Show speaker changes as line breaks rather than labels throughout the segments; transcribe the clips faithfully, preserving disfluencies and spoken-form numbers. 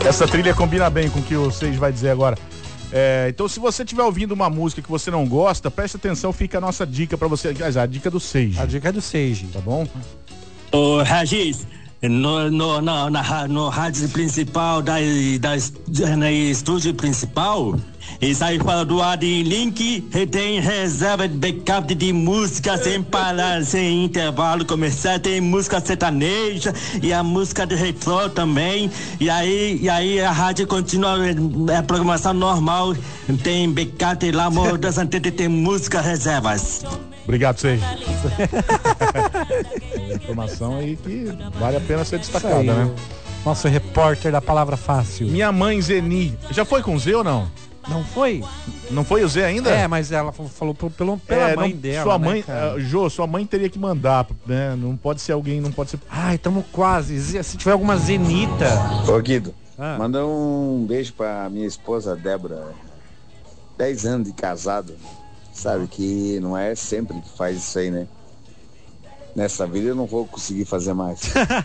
Essa trilha combina bem com o que o Seiji vai dizer agora. É, então, se você estiver ouvindo uma música que você não gosta, preste atenção, fica a nossa dica pra você. A dica do Seiji.
A dica é do Seiji.
Tá bom?
Ô, Regis, no, no, no, na, no rádio principal, da, da, na estúdio principal, isso aí fala do Adlink, tem reserva de backup de música sem parar, sem intervalo comercial, tem música sertaneja e a música de refrão também, e aí, e aí a rádio continua a programação normal, tem backup lá, Morro das Antenas, tem música reservas.
Obrigado, Seiji. Informação aí que vale a pena ser destacada, aí, né?
Nosso repórter da palavra fácil.
Minha mãe Zeni. Já foi com Z ou não?
Não foi?
Não foi o Z ainda?
É, mas ela falou pelo, pela
é,
mãe
não,
dela.
Sua mãe,
né,
uh, Jô, sua mãe teria que mandar, né? Não pode ser alguém, não pode ser.
Ai, tamo quase. Se tiver alguma Zenita.
Ô, Guido,
ah.
manda um beijo pra minha esposa Débora. Dez anos de casado. Sabe que não é sempre que faz isso aí, né? Nessa vida eu não vou conseguir fazer mais.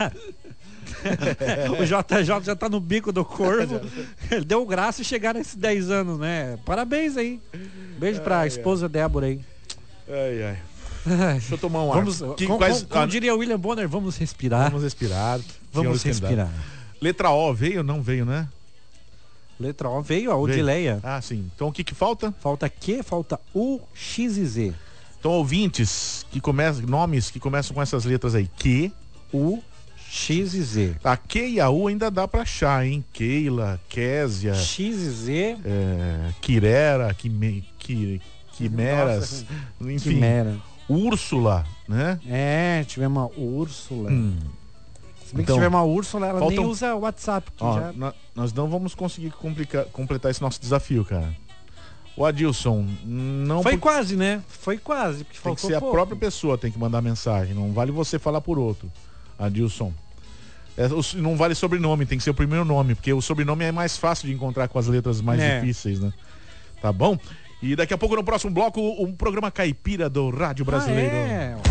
O J J já tá no bico do corvo. Ele deu graça e chegar nesses dez anos, né? Parabéns aí. Beijo pra ai, esposa ai. Débora aí.
Ai, ai. Deixa eu tomar um ar.
Vamos, que, com, quais, como, como diria William Bonner, vamos respirar.
Vamos respirar.
Vamos respirar.
Letra O veio ou não veio, né?
Letra O veio, a Odileia.
Ah, sim. Então o que que falta?
Falta Q, falta U, X e Z.
Então, ouvintes que começam, nomes que começam com essas letras aí, Q,
U, X e Z.
A Q e a U ainda dá pra achar, hein? Keila, Késia,
X e Z,
é, Quirera, Quime, Quir, Quimeras, Nossa, enfim. Quimera. Úrsula, né?
É, tivemos uma Úrsula.
Hum.
Se bem então, que tiver uma Úrsula, ela faltam... nem usa o WhatsApp.
Ó,
já...
na, nós não vamos conseguir complicar, completar esse nosso desafio, cara. O Adilson, não...
Foi por... quase, né? Foi quase. Porque
tem que ser
pouco.
A própria pessoa tem que mandar mensagem. Não vale você falar por outro, Adilson. É, não vale sobrenome, tem que ser o primeiro nome, porque o sobrenome é mais fácil de encontrar com as letras mais é. difíceis, né? Tá bom? E daqui a pouco, no próximo bloco, um programa caipira do Rádio Brasileiro.
Ah, é.